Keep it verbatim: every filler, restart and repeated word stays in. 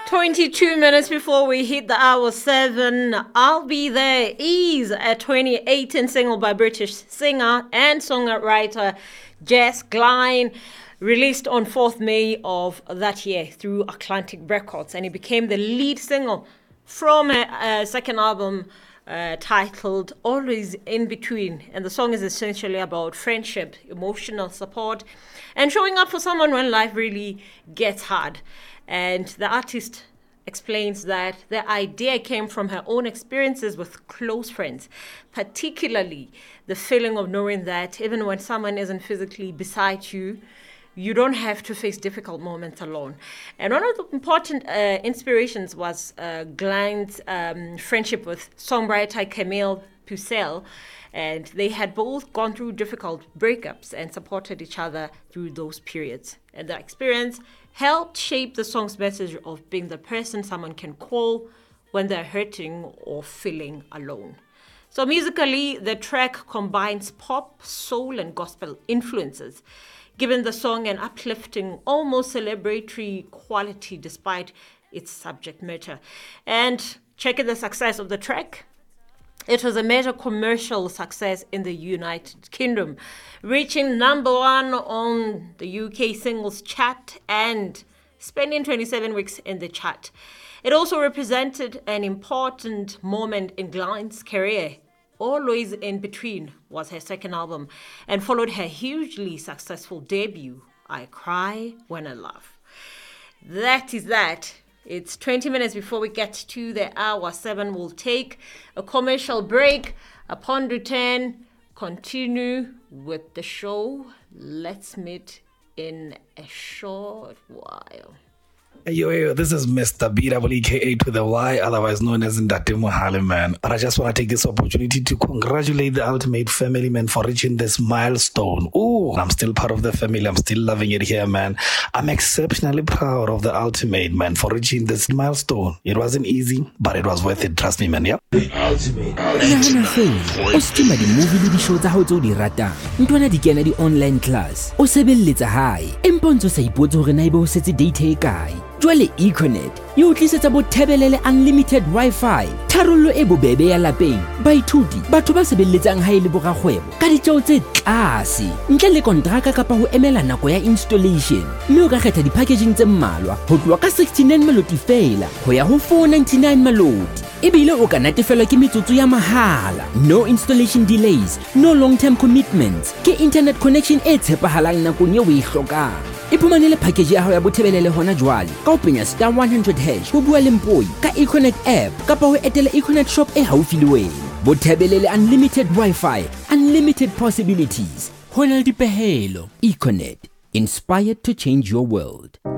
twenty-two minutes before we hit the hour seven, I'll Be There is a twenty eighteen single by British singer and songwriter Jess Glynne, released on fourth of May of that year through Atlantic Records, and it became the lead single from a, a second album uh, titled Always In Between. And the song is essentially about friendship, emotional support, and showing up for someone when life really gets hard. And the artist explains that the idea came from her own experiences with close friends, particularly the feeling of knowing that even when someone isn't physically beside you, you don't have to face difficult moments alone. And one of the important uh, inspirations was uh, Glynne's um, friendship with songwriter Camille Pucelle, and they had both gone through difficult breakups and supported each other through those periods. And the experience helped shape the song's message of being the person someone can call when they're hurting or feeling alone. So musically, the track combines pop, soul, and gospel influences, giving the song an uplifting, almost celebratory quality despite its subject matter. And checking the success of the track, it was a major commercial success in the United Kingdom, reaching number one on the U K singles chart and spending twenty-seven weeks in the chart. It also represented an important moment in Glynne's career. Always In Between was her second album and followed her hugely successful debut, I Cry When I Laugh. That is that. It's twenty minutes before we get to the hour seven. We'll take a commercial break. Upon return, continue with the show. Let's meet in a short while. Yo, yo, this is Mister B W E K A to the Y, otherwise known as Ndate Mohale, man. But I just want to take this opportunity to congratulate the Ultimate family, man, for reaching this milestone. Ooh, I'm still part of the family. I'm still loving it here, man. I'm exceptionally proud of the Ultimate, man, for reaching this milestone. It wasn't easy, but it was worth it. Trust me, man. Yep. The Ultimate. O streama di movie le di show tsa hao tse o di ratang. Ntwana di kena di online class. O sebeletsa hae. Empa ntse sa ipotse hore na ibe o setse data e kae. Jwale Econet e o tlisetsa bothebelele unlimited Wi-Fi, tharollo e bobebe ya lapeng, baithuti, batho ba sebeletsang ha ile borakgwebo ka ditjeo tse tlase, ntle le kontraka kapa ho emela nako ya installation. Mme o ka kgetha di-packaging tse mmalwa ho tloha ka sixty-nine maloti fela ho ya ho four ninety-nine maloti. Ebile o ka natefelwa ke metsotso ya mahala, no installation delays, no long-term commitments, ke internet connection e tshepahalang nakong eo o e hlokang. Iphumanele package ya hao ya bothebelele hona jwale ka ho penya star one hundred hash ho bua le Mpoi ka Econet app kapa ho etela Econet shop e haufi le wena. Bothebelele unlimited Wi-Fi, unlimited possibilities. Hona le dipehelo. Econet, inspired to change your world.